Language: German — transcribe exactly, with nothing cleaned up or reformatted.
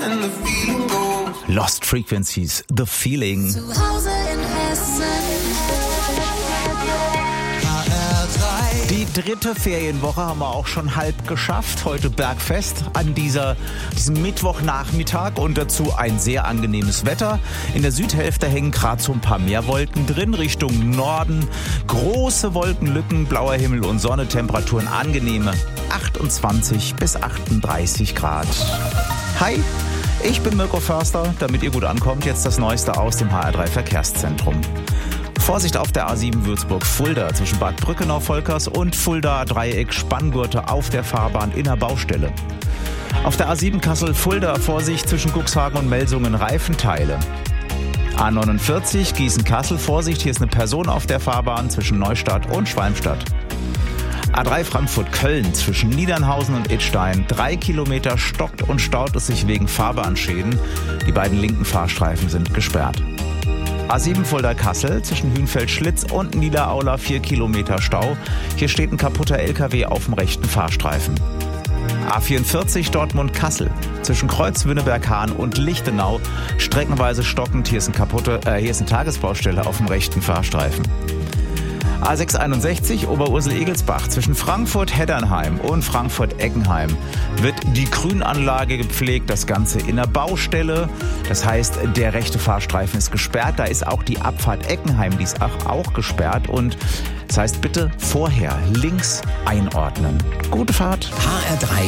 and the feeling goes. Lost Frequencies, The Feeling. Zu Hause in Hessen. Die dritte Ferienwoche haben wir auch schon halb geschafft. Heute Bergfest an dieser, diesem Mittwochnachmittag und dazu ein sehr angenehmes Wetter. In der Südhälfte hängen gerade so ein paar mehr Wolken drin, Richtung Norden. Große Wolkenlücken, blauer Himmel und Sonne, Temperaturen angenehme achtundzwanzig bis achtunddreißig Grad. Hi, ich bin Mirko Förster. Damit ihr gut ankommt, jetzt das Neueste aus dem H R drei Verkehrszentrum. Vorsicht auf der A sieben Würzburg-Fulda zwischen Bad Brückenau-Volkers und Fulda-Dreieck Spanngurte auf der Fahrbahn in der Baustelle. Auf der A sieben Kassel-Fulda Vorsicht zwischen Cuxhaven und Melsungen Reifenteile. A neunundvierzig Gießen-Kassel Vorsicht, hier ist eine Person auf der Fahrbahn zwischen Neustadt und Schwalmstadt. A drei Frankfurt-Köln zwischen Niedernhausen und Idstein. Drei Kilometer stockt und staut es sich wegen Fahrbahnschäden. Die beiden linken Fahrstreifen sind gesperrt. A sieben Fulda-Kassel zwischen Hünfeld-Schlitz und Niederaula vier Kilometer Stau. Hier steht ein kaputter L K W auf dem rechten Fahrstreifen. A vierundvierzig Dortmund-Kassel zwischen Kreuz-Wünneberg-Hahn und Lichtenau. Streckenweise stockend, hier ist, ein kaputte, äh, hier ist eine Tagesbaustelle auf dem rechten Fahrstreifen. A sechshunderteinundsechzig Oberursel-Egelsbach zwischen Frankfurt-Heddernheim und Frankfurt-Eckenheim wird die Grünanlage gepflegt, das Ganze in der Baustelle. Das heißt, der rechte Fahrstreifen ist gesperrt, da ist auch die Abfahrt Eckenheim, die ist auch, auch gesperrt und das heißt bitte vorher links einordnen. Gute Fahrt. H R drei